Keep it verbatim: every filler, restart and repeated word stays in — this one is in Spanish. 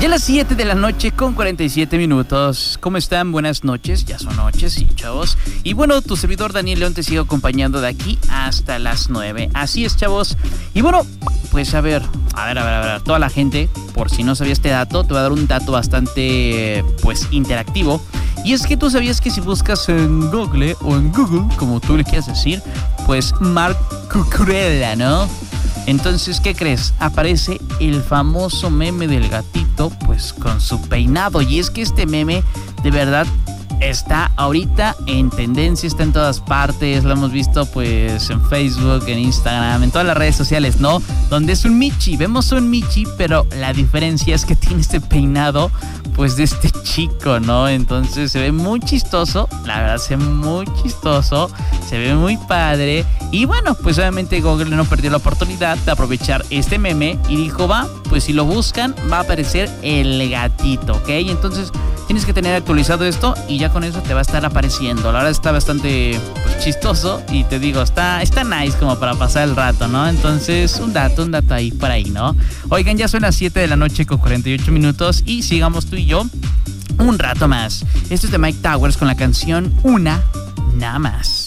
Ya las siete de la noche con cuarenta y siete minutos. ¿Cómo están? Buenas noches. Ya son noches, sí, chavos. Y bueno, tu servidor Daniel León te sigue acompañando de aquí hasta las nueve. Así es, chavos. Y bueno, pues a ver, a ver, a ver, a ver. Toda la gente, por si no sabía este dato, te voy a dar un dato bastante, pues, interactivo. Y es que tú sabías que si buscas en Google o en Google, como tú le quieras decir, pues Mark Cucurella, ¿no? Entonces, ¿qué crees? Aparece el famoso meme del gatito, pues con su peinado. Y es que este meme, de verdad, está ahorita en tendencia, está en todas partes. Lo hemos visto pues en Facebook, en Instagram, en todas las redes sociales, ¿no? Donde es un Michi, vemos un Michi, pero la diferencia es que tiene este peinado pues de este chico, ¿no? Entonces se ve muy chistoso, la verdad se ve muy chistoso, se ve muy padre. Y bueno, pues obviamente Google no perdió la oportunidad de aprovechar este meme y dijo, va, pues si lo buscan va a aparecer el gatito, ¿ok? Entonces tienes que tener actualizado esto y ya con eso te va a estar apareciendo. La verdad está bastante pues, chistoso y te digo, está, está nice como para pasar el rato, ¿no? Entonces un dato, un dato ahí por ahí, ¿no? Oigan, ya son las siete de la noche con cuarenta y ocho minutos y sigamos tú y yo un rato más. Esto es de Mike Towers con la canción Una Nada Más.